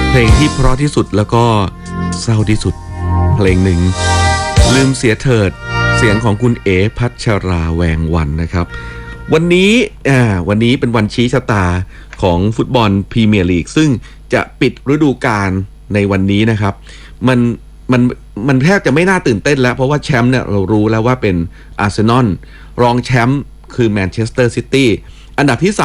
เพลงที่เพราะที่สุดแล้วก็เศร้าที่สุดเพลงหนึ่งลืมเสียเถิดเสียงของคุณเอ๋พัชราแวงวันนะครับวันนี้เป็นวันชี้ชะตาของฟุตบอลพรีเมียร์ลีกซึ่งจะปิดฤดูกาลในวันนี้นะครับมันแทบจะไม่น่าตื่นเต้นแล้วเพราะว่าแชมป์เนี่ยเรารู้แล้วว่าเป็นอาร์เซนอลรองแชมป์คือแมนเชสเตอร์ซิตี้อันดับที่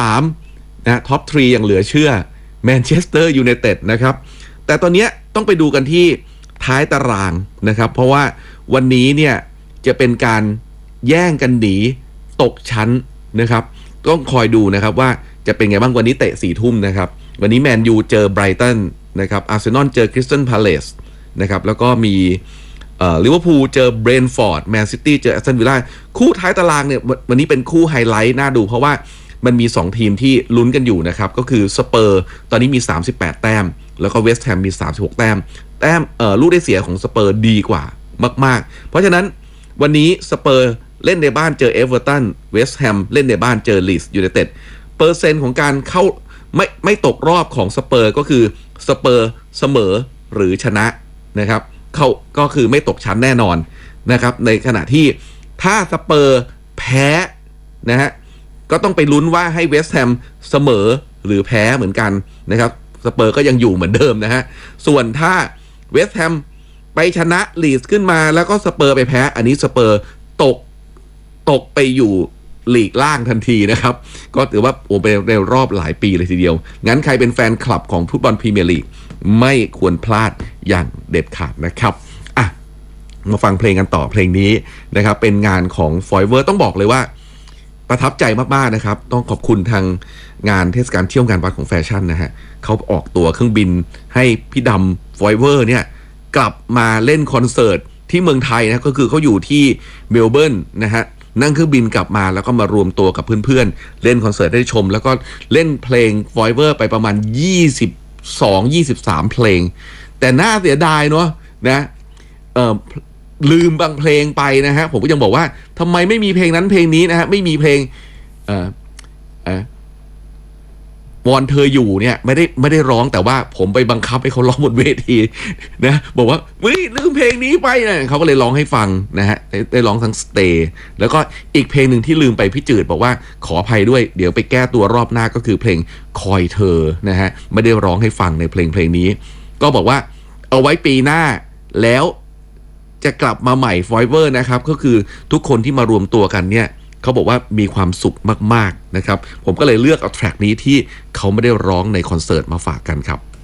3นะท็อป3อย่างเหลือเชื่อแมนเชสเตอร์ยูไนเต็ดนะครับแต่ตอนนี้ต้องไปดูกันที่ท้ายตารางนะครับเพราะว่าวันนี้เนี่ยจะเป็นการแย่งกันหนีตกชั้นนะครับต้องคอยดูนะครับว่าจะเป็นไงบ้างวันนี้เตะ4 ทุ่มนะครับวันนี้แมนยูเจอไบรตันนะครับอาร์เซนอลเจอคริสตัลพาเลซนะครับแล้วก็มีลิเวอร์พูลเจอเบรนท์ฟอร์ดแมนซิตี้เจอแอสตันวิลล่าคู่ท้ายตารางเนี่ยวันนี้เป็นคู่ไฮไลท์น่าดูเพราะว่ามันมี2ทีมที่ลุ้นกันอยู่นะครับก็คือสเปอร์ตอนนี้มี38แต้มแล้วก็เวสต์แฮมมี36แต้มลูกได้เสียของสเปอร์ดีกว่ามากๆเพราะฉะนั้นวันนี้สเปอร์เล่นในบ้านเจอเอเวอร์ตันเวสต์แฮมเล่นในบ้านเจอลีดส์ยูไนเต็ดเปอร์เซ็นต์ของการเข้าไม่ตกรอบของสเปอร์ก็คือสเปอร์เสมอหรือชนะนะครับเขาก็คือไม่ตกชั้นแน่นอนนะครับในขณะที่ถ้าสเปอร์แพ้นะฮะก็ต้องไปลุ้นว่าให้เวสต์แฮมเสมอหรือแพ้เหมือนกันนะครับสเปอร์ก็ยังอยู่เหมือนเดิมนะฮะส่วนถ้าเวสต์แฮมไปชนะลีดส์ขึ้นมาแล้วก็สเปอร์ไปแพ้อันนี้สเปอร์ตกไปอยู่ลีกล่างทันทีนะครับก็ถือว่าเป็นในรอบหลายปีเลยทีเดียวงั้นใครเป็นแฟนคลับของฟุตบอลพรีเมียร์ลีกไม่ควรพลาดอย่างเด็ดขาดนะครับมาฟังเพลงกันต่อเพลงนี้นะครับเป็นงานของ Forever ต้องบอกเลยว่าประทับใจมากๆนะครับต้องขอบคุณทางงานเทศกาลเที่ยวงานวัดของแฟชั่นนะฮะเขาออกตั๋วเครื่องบินให้พี่ดำ Forever เนี่ยกลับมาเล่นคอนเสิร์ตที่เมืองไทยนะก็คือเขาอยู่ที่เมลเบิร์นนะฮะนั่งเครื่องบินกลับมาแล้วก็มารวมตัวกับเพื่อนๆเล่นคอนเสิร์ตได้ชมแล้วก็เล่นเพลง Forever ไปประมาณ22-23 เพลงแต่น่าเสียดายเนาะนะลืมบางเพลงไปนะฮะผมก็ยังบอกว่าทำไมไม่มีเพลงนั้นเพลงนี้นะฮะไม่มีเพลงวอนเธออยู่เนี่ยไม่ได้ร้องแต่ว่าผมไปบังคับให้เขาร้องบนเวทีนะบอกว่าลืมเพลงนี้ไปนะเขาก็เลยร้องให้ฟังนะฮะได้ร้องทั้งสเตย์แล้วก็อีกเพลงหนึ่งที่ลืมไปพี่จืดบอกว่าขออภัยด้วยเดี๋ยวไปแก้ตัวรอบหน้าก็คือเพลงคอยเธอนะฮะไม่ได้ร้องให้ฟังในเพลงนี้ก็บอกว่าเอาไว้ปีหน้าแล้วจะกลับมาใหม่ Forever นะครับก็คือทุกคนที่มารวมตัวกันเนี่ยเขาบอกว่ามีความสุขมากๆนะครับผมก็เลยเลือกเอาแทร็กนี้ที่เขาไม่ได้ร้องในคอนเสิร์ตมาฝากกันครับ